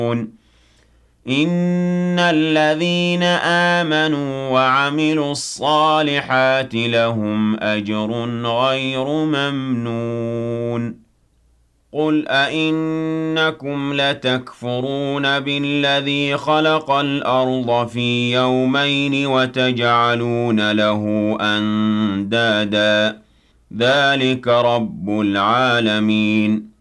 إِنَّ الَّذِينَ آمَنُوا وَعَمِلُوا الصَّالِحَاتِ لَهُمْ أَجْرٌ غَيْرُ مَمْنُونٍ قُلْ أَئِنَّكُمْ لَتَكْفُرُونَ بِالَّذِي خَلَقَ الْأَرْضَ فِي يَوْمَيْنِ وَتَجْعَلُونَ لَهُ أَندَادًا ذَلِكَ رَبُّ الْعَالَمِينَ